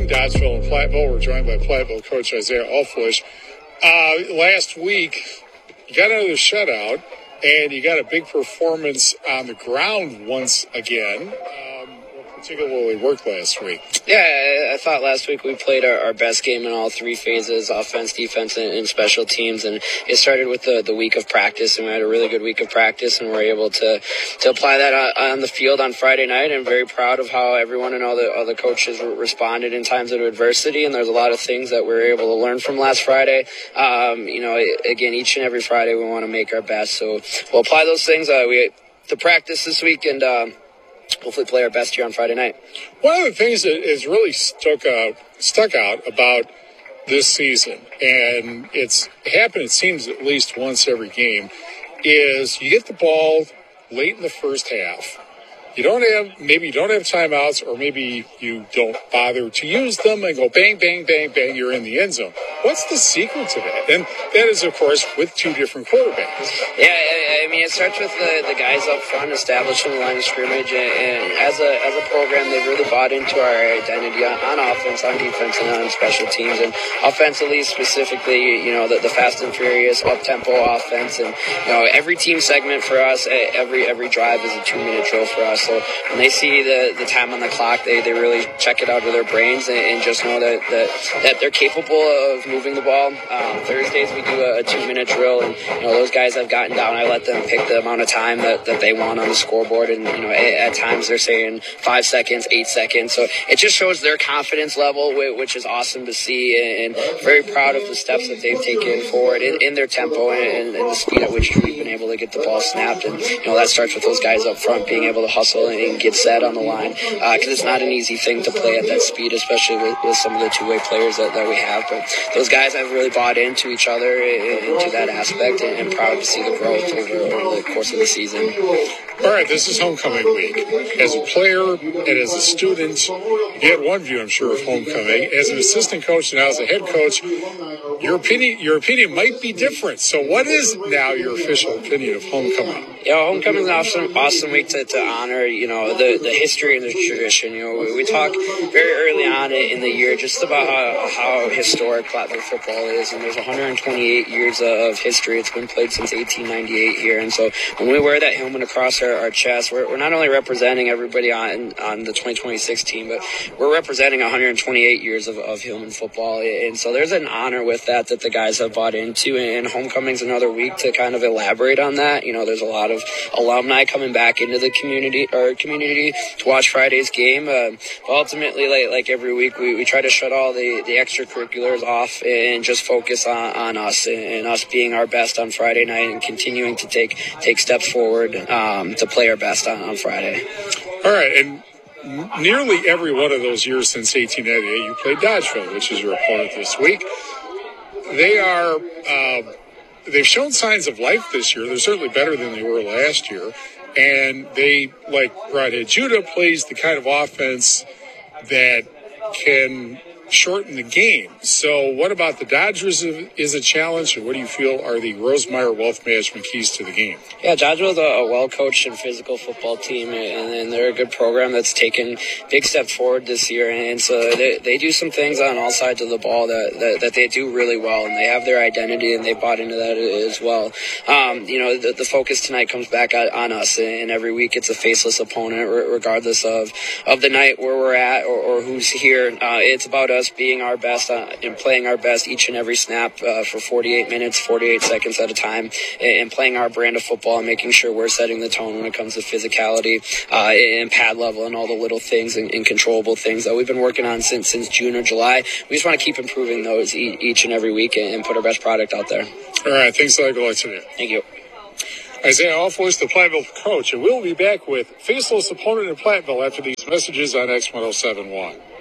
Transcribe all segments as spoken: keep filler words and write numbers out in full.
Dodgeville and Platteville. We're joined by Platteville coach Isaiah Allfleisch. Uh, last week, you got another shutout, and you got a big performance on the ground once again. Um, what particularly worked last week? Yeah, I, I thought last week we played our, our best game in all three phases, offense, defense, and, and special teams. And it started with the, the week of practice, and we had a really good week of practice, and we were able to, to apply that on, on the field on Friday night. And very proud of how everyone and all the, all the coaches responded in times of adversity. And there's a lot of things that we were able to learn from last Friday. Um, you know, again, each and every Friday we want to make our best. So we'll apply those things. Uh, we to practice this week, and um, hopefully play our best here on Friday night. One of the things that has really stuck out, stuck out about this season, and it's happened, it seems, at least once every game, is you get the ball late in the first half. You don't have, maybe you don't have timeouts, or maybe you don't bother to use them and go bang, bang, bang, bang, you're in the end zone. What's the secret to that? And that is, of course, with two different quarterbacks. Yeah, I mean, it starts with the, the guys up front establishing the line of scrimmage, and, and as a as a program, they've really bought into our identity on, on offense, on defense, and on special teams. And offensively, specifically, you know, the, the fast and furious, up-tempo offense. And, you know, every team segment for us, every every drive is a two-minute drill for us. So when they see the, the time on the clock, they, they really check it out of their brains and, and just know that, that that they're capable of moving the ball. Um, Thursdays we do a, a two-minute drill, and you know those guys have gotten down. I let them pick the amount of time that, that they want on the scoreboard, and you know at, at times they're saying five seconds, eight seconds. So it just shows their confidence level, which is awesome to see, and very proud of the steps that they've taken forward in, in their tempo and, and the speed at which we've been able to get the ball snapped. And you know that starts with those guys up front being able to hustle and get set on the line, because uh, it's not an easy thing to play at that speed, especially with, with some of the two-way players that, that we have. But those guys have really bought into each other, into that aspect, and, and proud to see the growth over, over the course of the season. All right, this is homecoming week. As a player and as a student, you had one view, I'm sure, of homecoming. As an assistant coach and now as a head coach, your opinion your opinion might be different. So what is now your official opinion of homecoming? Yeah, homecoming is an awesome, awesome week to, to honor, you know, the, the history and the tradition. You know, we, we talk very early on in the year just about how, how historic Platteville football is, and there's one hundred twenty-eight years of history. It's been played since eighteen ninety-eight here, and so when we wear that helmet across our, our chest, we're, we're not only representing everybody on on the twenty twenty-six team, but we're representing one hundred twenty-eight years of, of Hillman football, and so there's an honor with that that the guys have bought into, and homecoming's another week to kind of elaborate on that. You know, there's a lot of alumni coming back into the community or community to watch Friday's game. Uh, but ultimately, like, like every week, we, we try to shut all the, the extracurriculars off and just focus on, on us and, and us being our best on Friday night and continuing to take take steps forward um, to play our best on, on Friday. All right, and nearly every one of those years since eighteen ninety-eight, you played Dodgeville, which is your opponent this week. They are... Uh, They've shown signs of life this year. They're certainly better than they were last year. And they, like Broadhead Judah, plays the kind of offense that can shorten the game. So what about the Dodgers is a challenge, and what do you feel are the Rosemeyer Wealth Management keys to the game? Yeah, Dodgeville's a, a well-coached and physical football team, and, and they're a good program that's taken big steps forward this year. And so they, they do some things on all sides of the ball that, that, that they do really well, and they have their identity, and they bought into that as well. Um, you know, the, the focus tonight comes back on us, and every week it's a faceless opponent, regardless of, of the night where we're at or, or who's here. Uh, it's about us being our best uh, and playing our best each and every snap uh, for forty-eight minutes, forty-eight seconds at a time, and playing our brand of football and making sure we're setting the tone when it comes to physicality uh, and pad level and all the little things and, and controllable things that we've been working on since since June or July. We just want to keep improving those e- each and every week and put our best product out there. All right, thanks a lot. Good luck today. Thank you. Isaiah Allfleisch, the Platteville coach, and we'll be back with faceless opponent in Platteville after these messages on X one oh seven point one.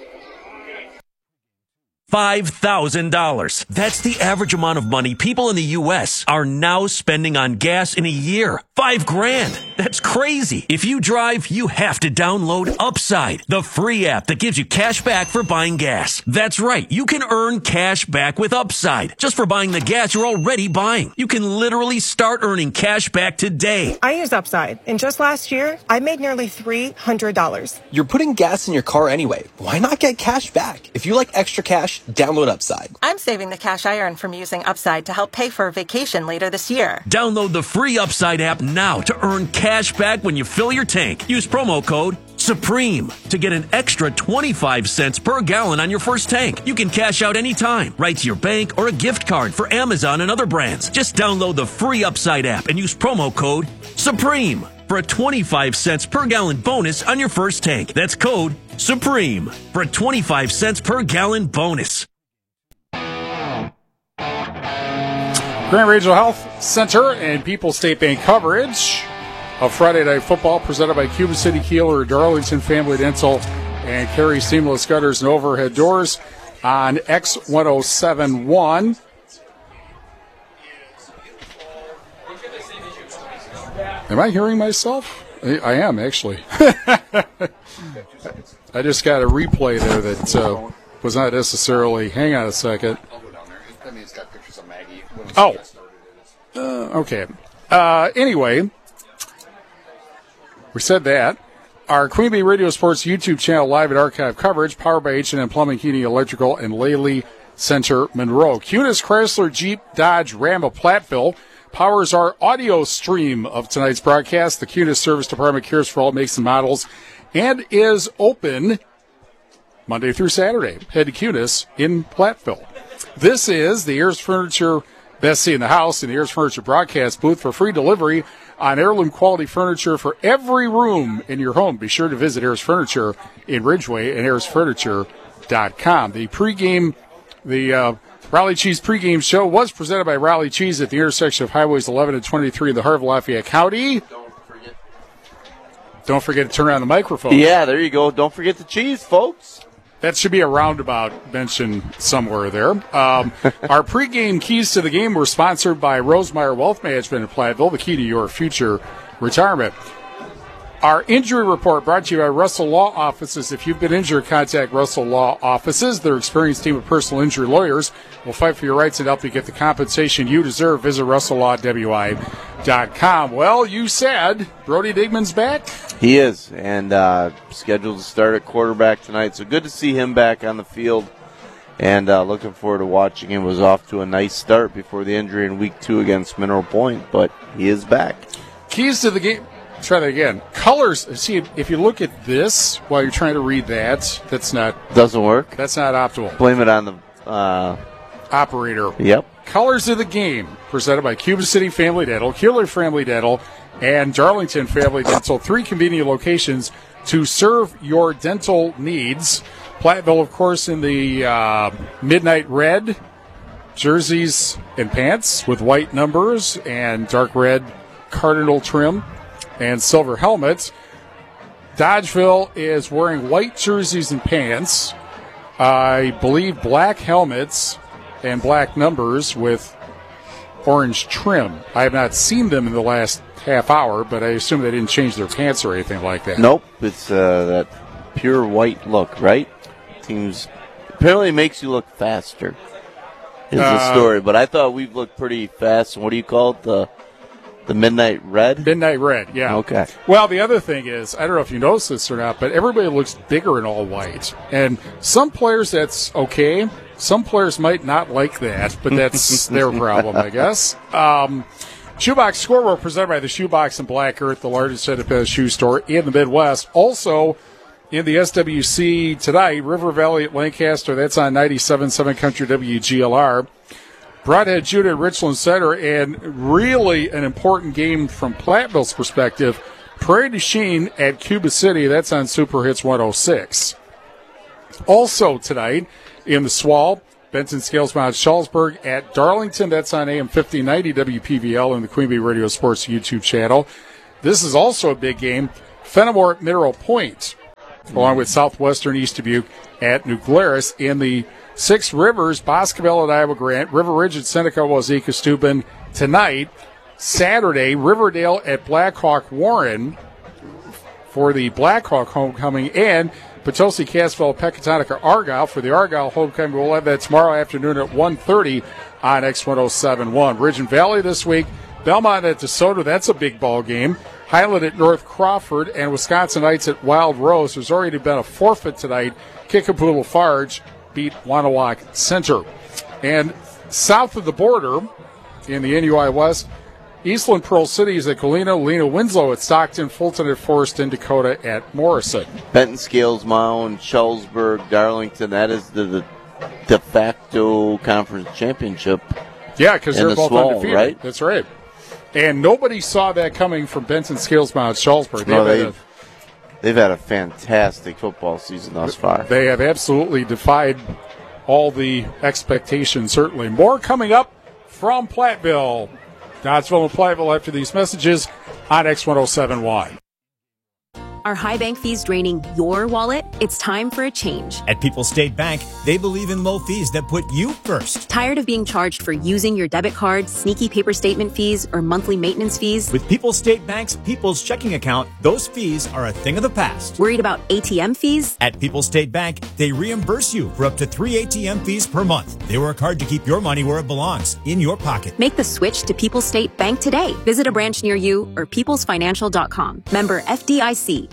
five thousand dollars. That's the average amount of money people in the U S are now spending on gas in a year. Five grand. That's crazy. If you drive, you have to download Upside, the free app that gives you cash back for buying gas. That's right. You can earn cash back with Upside just for buying the gas you're already buying. You can literally start earning cash back today. I use Upside, and just last year, I made nearly three hundred dollars. You're putting gas in your car anyway. Why not get cash back? If you like extra cash, download Upside. I'm saving the cash I earn from using Upside to help pay for a vacation later this year. Download the free Upside app now to earn cash back when you fill your tank. Use promo code SUPREME to get an extra twenty-five cents per gallon on your first tank. You can cash out anytime, right to your bank or a gift card for Amazon and other brands. Just download the free Upside app and use promo code SUPREME for a twenty-five cents per gallon bonus on your first tank. That's code SUPREME for a twenty-five cents per gallon bonus. Grand Regional Health Center and People's State Bank coverage of Friday Night Football presented by Cuba City Keeler, Darlington Family Dental, and Carry Seamless Gutters and Overhead Doors on X ten seventy-one. Am I hearing myself? I, I am, actually. I just got a replay there that uh, was not necessarily. Hang on a second. I mean, it's got pictures of Maggie. Oh. Uh, okay. Uh, anyway, we said that. Our Queen Bee Radio Sports YouTube channel live and archive coverage, powered by H and M Plumbing, Heating, Electrical, and Laley Center, Monroe. Cunis, Chrysler, Jeep, Dodge, Ram of Platteville powers our audio stream of tonight's broadcast. The Cunis Service Department cares for all makes and models and is open Monday through Saturday. Head to Cunis in Platteville. This is the Ayers Furniture Best Seat in the House and the Ayers Furniture broadcast booth for free delivery on heirloom quality furniture for every room in your home. Be sure to visit Ayers Furniture in Ridgeway and ayers furniture dot com. The pregame, the uh, Raleigh Cheese pregame show was presented by Raleigh Cheese at the intersection of Highways eleven and twenty-three in the heart of Lafayette County. Don't forget. Don't forget to turn on the microphone. Yeah, there you go. Don't forget the cheese, folks. That should be a roundabout mention somewhere there. Um, our pregame keys to the game were sponsored by Rosemeyer Wealth Management in Platteville, the key to your future retirement. Our injury report brought to you by Russell Law Offices. If you've been injured, contact Russell Law Offices. Their experienced team of personal injury lawyers will fight for your rights and help you get the compensation you deserve. Visit russell law w i dot com. Well, you said Brody Digman's back? He is, and uh, scheduled to start at quarterback tonight. So good to see him back on the field, and uh, looking forward to watching him. Was off to a nice start before the injury in week two against Mineral Point, but he is back. Keys to the game. Try that again. Colors. See, if you look at this while you're trying to read that, that's not Doesn't work. that's not optimal. Blame it on the uh, Operator. Yep. Colors of the game presented by Cuba City Family Dental, Keeler Family Dental, and Darlington Family Dental. Three convenient locations to serve your dental needs. Platteville, of course, in the uh, midnight red jerseys and pants with white numbers and dark red cardinal trim and silver helmets. Dodgeville is wearing white jerseys and pants. I believe black helmets and black numbers with orange trim. I have not seen them in the last half hour, but I assume they didn't change their pants or anything like that. Nope. It's uh, that pure white look, right? Teams apparently makes you look faster. Is Uh, the story, but I thought we've looked pretty fast. What do you call it? The the midnight red. Midnight red, yeah. Okay. Well, the other thing is, I don't know if you noticed this or not, but everybody looks bigger in all white. And some players, that's okay. Some players might not like that, but that's their problem, I guess. Um, Shoebox Scoreboard presented by the Shoebox in Black Earth, the largest independent shoe store in the Midwest. Also, in the S W C tonight, River Valley at Lancaster. That's on ninety-seven point seven Country W G L R. Broadhead Judah at Richland Center, and really an important game from Platteville's perspective. Prairie du Chien at Cuba City. That's on Super Hits one oh six. Also tonight in the Swall, Benton Scales Mount Shalsburg at Darlington. That's on A M fifteen ninety W P V L and the Queen Bee Radio Sports YouTube channel. This is also a big game. Fenimore at Mineral Point, along with Southwestern East Dubuque at New Glarus. In the Six Rivers, Boscobel at Iowa Grant, River Ridge at Seneca Wazeeka Steuben tonight. Saturday, Riverdale at Blackhawk Warren for the Blackhawk homecoming, and Potosi, Cassville, Pecatonica, Argyle for the Argyle homecoming. We'll have that tomorrow afternoon at one thirty on X ten seventy-one. Ridge and Valley this week, Belmont at DeSoto. That's a big ball game. Highland at North Crawford, and Wisconsinites at Wild Rose. There's already been a forfeit tonight. Kickapoo Lafarge beat Wanawak Center. And south of the border in the N U I West, Eastland Pearl City is at Galena, Lena Winslow at Stockton, Fulton at Forest, and Dakota at Morrison. Benton, Scales Mound, Shullsburg, Darlington, that is the, the de facto conference championship. Yeah, because they're the both Swall, undefeated. Right? That's right. And nobody saw that coming from Benton, Scales Mound, Shullsburg. No, they've, they've, they've had a fantastic football season thus far. They have absolutely defied all the expectations, certainly. More coming up from Platteville. Doddsville and Platteville after these messages on X ten seventy-one. Are high bank fees draining your wallet? It's time for a change. At People's State Bank, they believe in low fees that put you first. Tired of being charged for using your debit card, sneaky paper statement fees, or monthly maintenance fees? With People's State Bank's People's Checking Account, those fees are a thing of the past. Worried about A T M fees? At People's State Bank, they reimburse you for up to three A T M fees per month. They work hard to keep your money where it belongs, in your pocket. Make the switch to People's State Bank today. Visit a branch near you or peoples financial dot com. Member F D I C.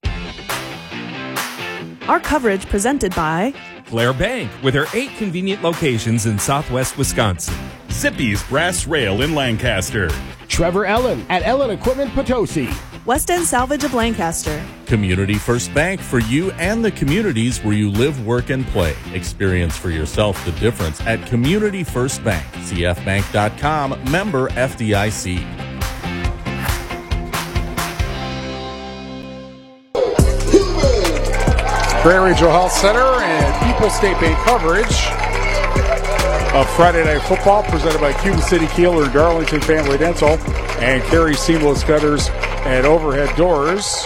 Our coverage presented by Blair Bank, with her eight convenient locations in southwest Wisconsin. Zippy's Brass Rail in Lancaster. Trevor Ellen at Ellen Equipment Potosi. West End Salvage of Lancaster. Community First Bank, for you and the communities where you live, work, and play. Experience for yourself the difference at Community First Bank. C F bank dot com, member F D I C. Prairie Regional Health Center and People's State Bank coverage of Friday Night Football presented by Cuban City Keeler, Darlington Family Dental, and Carey Seamless Gutters and Overhead Doors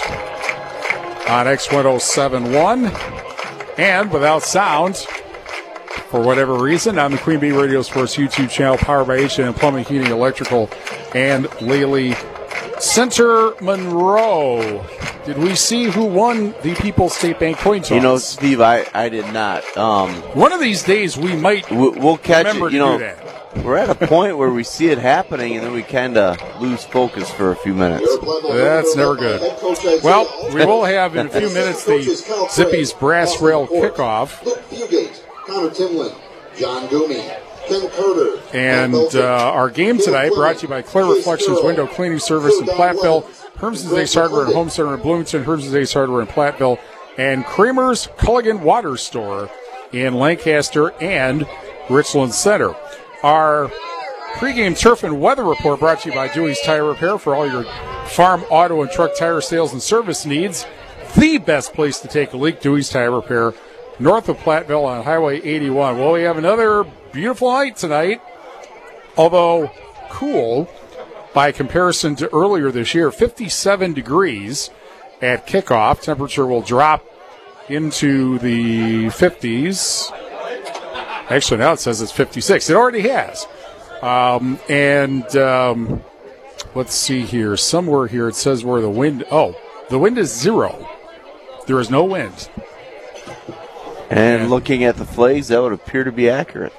on X ten seventy-one. And without sound, for whatever reason, on the Queen Bee Radio Sports YouTube channel, powered by H and M Plumbing, Heating, Electrical, and Lely Center Monroe. Did we see who won the People's State Bank coin toss? You know, Steve, I, I did not. Um, One of these days we might we'll, we'll catch remember it. You to know, do that. We're at a point where we see it happening, and then we kind of lose focus for a few minutes. That's never good. Well, we will have in a few minutes the Zippy's Brass Rail kickoff. Luke Fugate, Connor Timlin, John Goomey, Ken Carter. And uh, our game tonight brought to you by Clear Reflections Window Cleaning Service in Platteville, Hermson's Ace Hardware and Home Center in Bloomington, Hermson's Ace Hardware in Platteville, and Kramer's Culligan Water Store in Lancaster and Richland Center. Our pregame turf and weather report brought to you by Dewey's Tire Repair for all your farm, auto, and truck tire sales and service needs. The best place to take a leak, Dewey's Tire Repair, north of Platteville on Highway eighty-one. Well, we have another beautiful night tonight, although cool by comparison to earlier this year. fifty-seven degrees at kickoff. Temperature will drop into the fifties. Actually, now it says it's fifty-six. It already has. Um, and um, let's see here. Somewhere here it says where the wind, oh, the wind is zero. There is no wind. And, and looking at the flags, that would appear to be accurate.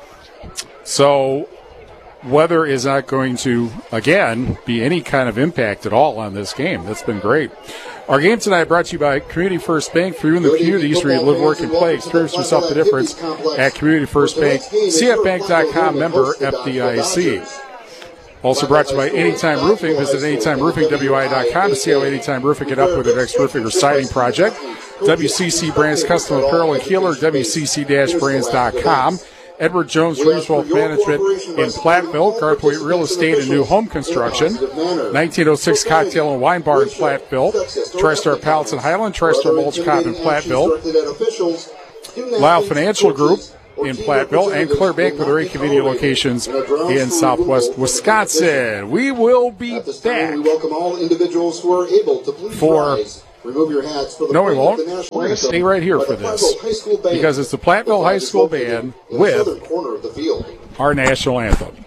So weather is not going to, again, be any kind of impact at all on this game. That's been great. Our game tonight brought to you by Community First Bank. For you in the communities where you live, work, and play, experience yourself the difference at Community First Bank. C F bank dot com, member F D I C. Also brought to you by Anytime Roofing. Visit anytime roofing w i dot com to see how Anytime Roofing get up with their next roofing or siding project. W C C Brands Custom Apparel and Keeler, w c c dash brands dot com. Edward Jones Reeves Wealth Management in Platteville, Garthwaite Real Estate and New Home Construction, nineteen oh six Cocktail and Wine Bar in Platteville, TriStar Pallets in Highland, TriStar Mulch Cop in Platteville, Lyle Financial Group in Platteville, and Clear Bank with their eight convenient locations in southwest Wisconsin. We will be back for... Remove your hats for the no, we won't. We're going to stay right here for this because it's the Platteville High School Band with our national anthem.